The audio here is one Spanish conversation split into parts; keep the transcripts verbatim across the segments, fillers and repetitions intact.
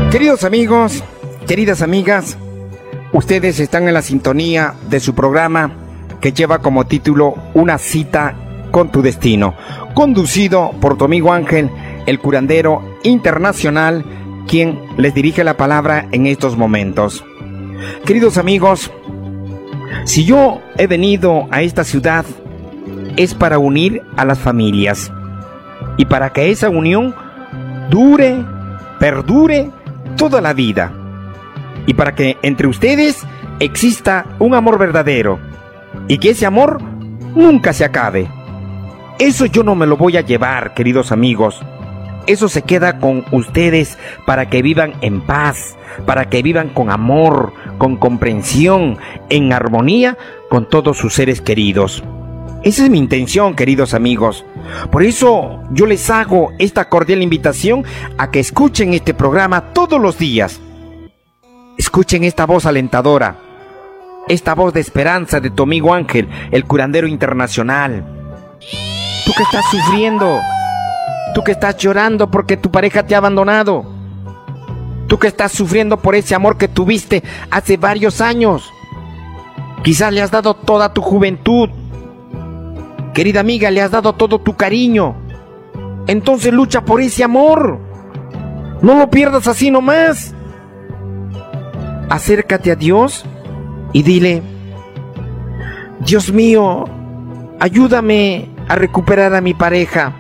Queridos amigos, queridas amigas, ustedes están en la sintonía de su programa que lleva como título Una cita con tu destino, conducido por tu amigo Ángel, el curandero internacional, quien les dirige la palabra en estos momentos. Queridos amigos, si yo he venido a esta ciudad es para unir a las familias y para que esa unión dure, perdure toda la vida, y para que entre ustedes exista un amor verdadero y que ese amor nunca se acabe. Eso yo no me lo voy a llevar, queridos amigos. Eso se queda con ustedes para que vivan en paz, para que vivan con amor, con comprensión, en armonía con todos sus seres queridos. Esa es mi intención, queridos amigos. Por eso yo les hago esta cordial invitación a que escuchen este programa todos los días. Escuchen esta voz alentadora, esta voz de esperanza de tu amigo Ángel, el curandero internacional. Tú que estás sufriendo, tú que estás llorando porque tu pareja te ha abandonado, tú que estás sufriendo por ese amor que tuviste hace varios años. Quizás le has dado toda tu juventud. Querida amiga, le has dado todo tu cariño. Entonces lucha por ese amor. No lo pierdas así nomás. Acércate a Dios y dile: Dios mío, ayúdame a recuperar a mi pareja.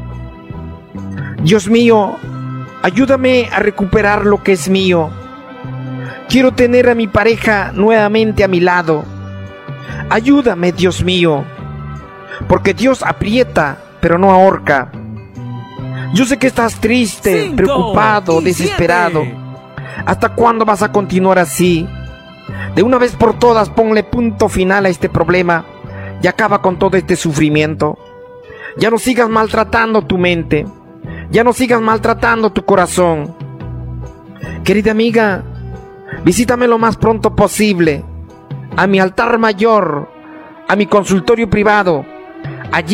Dios mío, ayúdame a recuperar lo que es mío. Quiero tener a mi pareja nuevamente a mi lado. Ayúdame, Dios mío. Porque Dios aprieta, pero no ahorca. Yo sé que estás triste, Cinco preocupado, desesperado. Siete. ¿Hasta cuándo vas a continuar así? De una vez por todas ponle punto final a este problema y acaba con todo este sufrimiento. Ya no sigas maltratando tu mente. Ya no sigas maltratando tu corazón. Querida amiga, visítame lo más pronto posible a mi altar mayor, a mi consultorio privado.